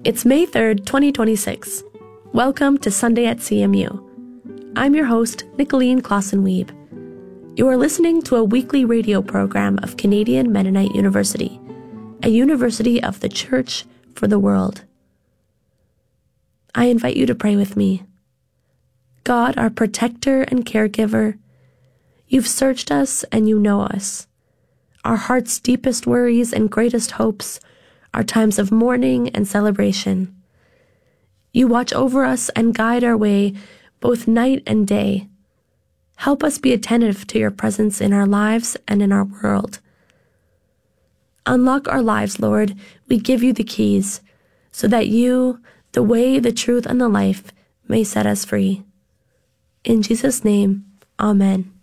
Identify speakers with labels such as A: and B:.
A: It's May 3rd, 2026. Welcome to Sunday at CMU. I'm your host, Nicolene Clausen-Wiebe. You are listening to a weekly radio program of Canadian Mennonite University, a university of the Church for the world. I invite you to pray with me. God, our protector and caregiver, you've searched us and you know us. Our heart's deepest worries and greatest hopes are times of mourning and celebration. You watch over us and guide our way both night and day. Help us be attentive to your presence in our lives and in our world. Unlock our lives, Lord. We give you the keys so that you, the way, the truth, and the life, may set us free. In Jesus' name, amen.